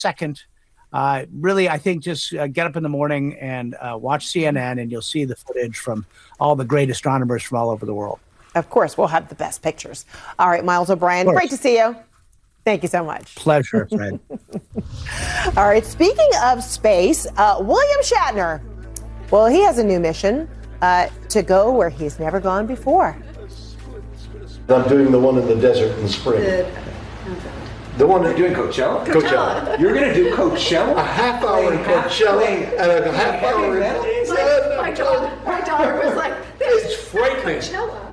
second. Really, I think just get up in the morning and watch CNN, and you'll see the footage from all the great astronomers from all over the world. Of course, we'll have the best pictures. All right, Miles O'Brien, great to see you. Thank you so much. Pleasure, Fred. All right, speaking of space, William Shatner, well, he has a new mission to go where he's never gone before. I'm doing the one in the desert in the spring. The one you're doing Coachella? Coachella. You're going to do Coachella? A half hour in Coachella and a half hour in... My daughter was like, it's frightening. Coachella.